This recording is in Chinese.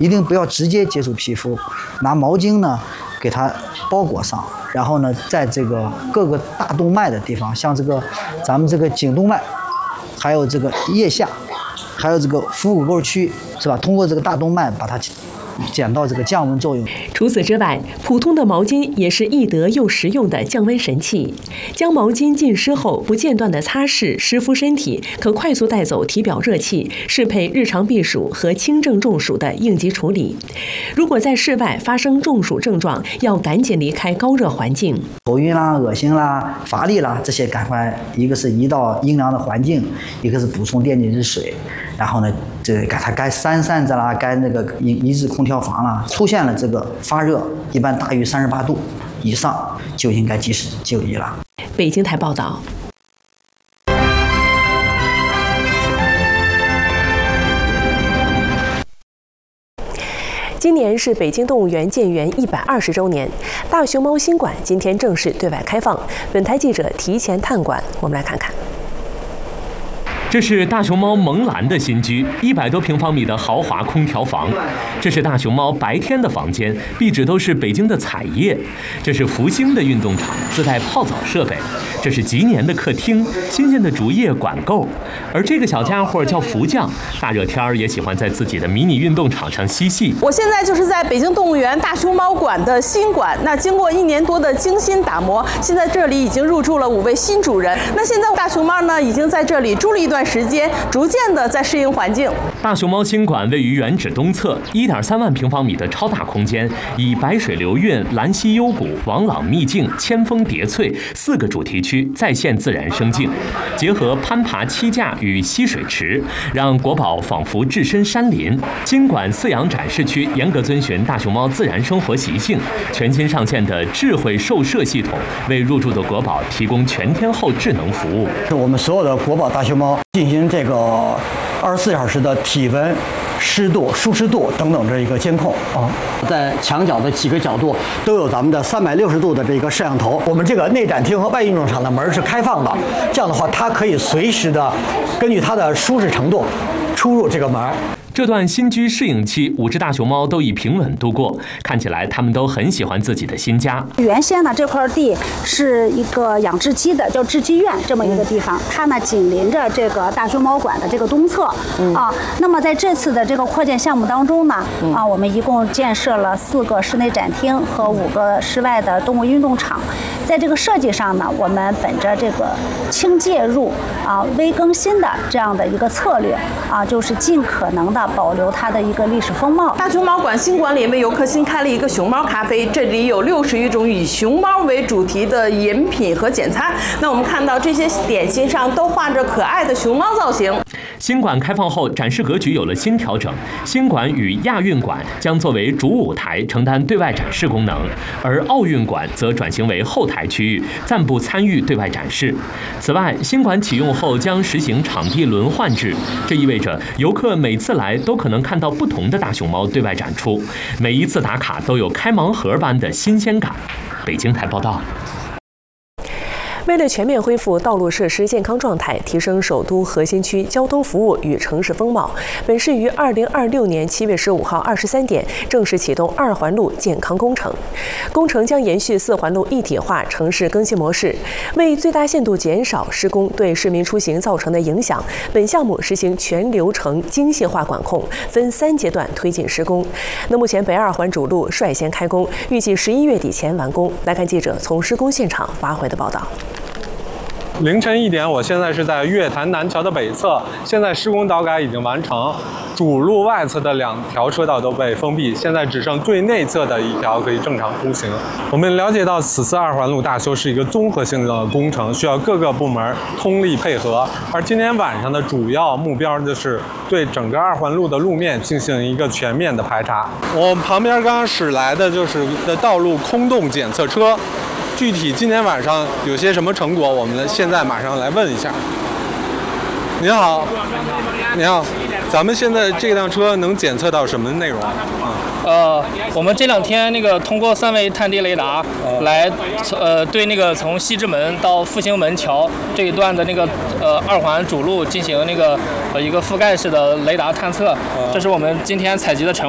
一定不要直接接触皮肤，拿毛巾呢给它包裹上，然后呢，在这个各个大动脉的地方，像这个咱们这个颈动脉，还有这个腋下，还有这个腹股沟区，是吧？通过这个大动脉把它起到这个降温作用。 除此之外，普通的毛巾也是易得又实用的降温神器。将毛巾浸湿后，不间断地擦拭湿敷身体，可快速带走体表热气，适配日常避暑和轻症中暑的应急处理。如果在室外发生中暑症状，要赶紧离开高热环境。 头晕啦、恶心啦、乏力啦，这些赶快一个是移到阴凉的环境，一个是补充电解质水，然后呢，该扇扇子啦，该那个移至空调房啦，出现了这个发热，一般大于38度以上，就应该及时就医了。 北京台报道。今年是北京动物园建园120周年，大熊猫新馆今天正式对外开放。本台记者提前探馆，我们来看看。 这是大熊猫萌兰的新居，100多平方米的豪华空调房。这是大熊猫白天的房间，壁纸都是北京的彩叶。这是福星的运动场，自带泡澡设备。这是吉年的客厅，新鲜的竹叶管够。而这个小家伙叫福将，大热天儿也喜欢在自己的迷你运动场上嬉戏。 我现在就是在北京动物园大熊猫馆的新馆，那经过1年多的精心打磨，现在这里已经入住了5位新主人。那现在大熊猫呢，已经在这里住了一段时间，逐渐的在适应环境。 大熊猫新馆位于原址东侧，1.3万平方米的超大空间，以白水流韵、兰溪幽谷、王朗秘境、千峰叠翠4个主题区再现自然生境，结合攀爬栖架与溪水池，让国宝仿佛置身山林。新馆饲养展示区严格遵循大熊猫自然生活习性，全新上线的智慧兽舍系统为入住的国宝提供全天候智能服务。 是我们所有的国宝大熊猫进行这个24小时的体温、湿度、舒适度等等这一个监控啊，在墙角的几个角度都有咱们的360度的这个摄像头。我们这个内展厅和外运动场的门是开放的，这样的话它可以随时的根据它的舒适程度出入这个门。 这段新居适应期，5只大熊猫都以平稳度过，看起来它们都很喜欢自己的新家。 原先呢，这块地是一个养雉鸡的，叫雉鸡院这么一个地方，它呢紧邻着这个大熊猫馆的这个东侧啊。那么在这次的这个扩建项目当中呢，我们一共建设了4个室内展厅和5个室外的动物运动场。在这个设计上呢，我们本着这个轻介入微更新的这样的一个策略就是尽可能的保留它的一个历史风貌。 大熊猫馆新馆里为游客新开了一个熊猫咖啡，这里有60余种以熊猫为主题的饮品和简餐。那我们看到这些点心上都画着可爱的熊猫造型。 新馆开放后，展示格局有了新调整。新馆与亚运馆将作为主舞台，承担对外展示功能，而奥运馆则转型为后台区域，暂不参与对外展示。此外，新馆启用后将实行场地轮换制，这意味着游客每次来都可能看到不同的大熊猫对外展出，每一次打卡都有开盲盒般的新鲜感。北京台报道。 为了全面恢复道路设施健康状态，提升首都核心区交通服务与城市风貌，本市于2026年7月15号23点正式启动2环路健康工程。工程将延续4环路一体化城市更新模式，为最大限度减少施工对市民出行造成的影响，本项目实行全流程精细化管控，分3阶段推进施工。那目前北2环主路率先开工，预计11月底前完工。来看记者从施工现场发回的报道。 凌晨1点，我现在是在月坛南桥的北侧，现在施工导改已经完成，主路外侧的2条车道都被封闭，现在只剩最内侧的1条可以正常通行。我们了解到，此次2环路大修是一个综合性的工程，需要各个部门通力配合。而今天晚上的主要目标就是对整个2环路的路面进行一个全面的排查。我旁边刚刚驶来的就是的道路空洞检测车。具体今天晚上有些什么成果，我们现在马上来问一下。您好，您好，咱们现在这辆车能检测到什么内容？ 我们这2天通过3维探地雷达来对从西直门到复兴门桥这一段的2环主路进行一个覆盖式的雷达探测，这是我们今天采集的成果。